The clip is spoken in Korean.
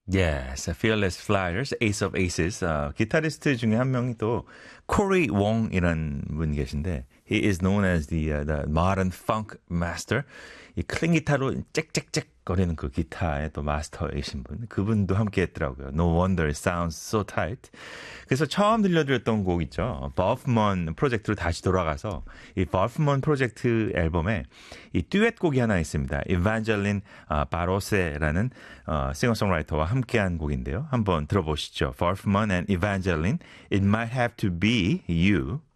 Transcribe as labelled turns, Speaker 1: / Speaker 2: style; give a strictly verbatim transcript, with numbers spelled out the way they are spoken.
Speaker 1: Yes, Fearless Flyers, Ace of Aces. 어, 기타리스트 중에 한 명이 또 코리 웡이라는 분이 계신데 he is known as the, uh, the modern funk master. 이 클린 기타로 짹짹짹 거리는 그 기타의 또 마스터이신 분. 그분도 함께 했더라고요. No wonder it sounds so tight. 그래서 처음 들려드렸던 곡 있죠. 버프먼 프로젝트로 다시 돌아가서 이 버프먼 프로젝트 앨범에 이 듀엣곡이 하나 있습니다. 이반젤린 바로세라는 어, 싱어송라이터와 함께한 곡인데요. 한번 들어보시죠. 버프먼 and Evangeline, It Might Have to Be You.